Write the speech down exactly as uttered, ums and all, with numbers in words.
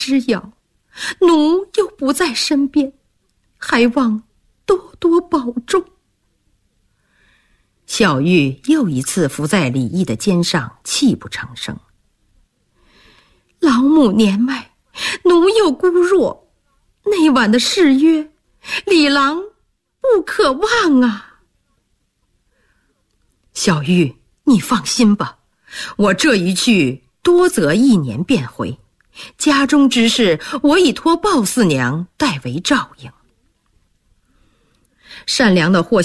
之遥，奴又不在身边，还望多多保重。 小玉又一次伏在李益的肩上，泣不成声。 老母年迈，奴又孤弱，那晚的誓约，李郎不可忘啊。 小玉，你放心吧，我这一去多则一年便回，家中之事我已托鲍四娘代为照应。善良的霍